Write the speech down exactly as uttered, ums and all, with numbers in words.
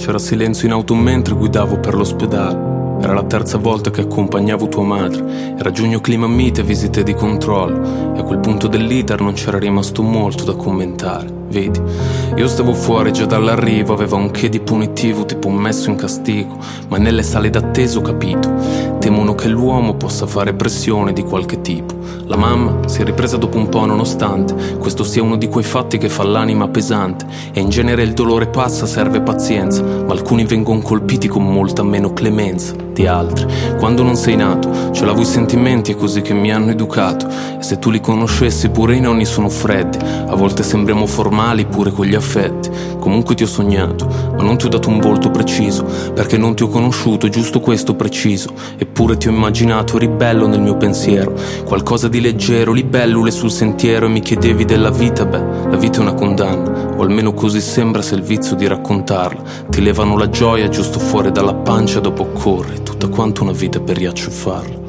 C'era silenzio in auto mentre guidavo per l'ospedale. Era la terza volta che accompagnavo tua madre. Era giugno, clima mite, visite di controllo. E a quel punto dell'iter non c'era rimasto molto da commentare. Vedi, io stavo fuori già dall'arrivo. Aveva un che di punitivo, tipo un messo in castigo. Ma nelle sale d'attesa ho capito, temono che l'uomo possa fare pressione di qualche tipo. La mamma si è ripresa dopo un po' nonostante questo sia uno di quei fatti che fa l'anima pesante. E in genere il dolore passa, serve pazienza, ma alcuni vengono colpiti con molta meno clemenza di altri. Quando non sei nato ce l'avevo i sentimenti, è così che mi hanno educato. E se tu li conoscessi pure i nonni sono freddi. A volte sembriamo formali pure con gli affetti. Comunque ti ho sognato, ma non ti ho dato un volto preciso, perché non ti ho conosciuto, giusto questo preciso. Eppure ti ho immaginato ribello nel mio pensiero, qualcosa di leggero, libellule sul sentiero. E mi chiedevi della vita, beh, la vita è una condanna, o almeno così sembra se il vizio di raccontarla. Ti levano la gioia giusto fuori dalla pancia, dopo corri tutta quanto una vita per riacciuffarla.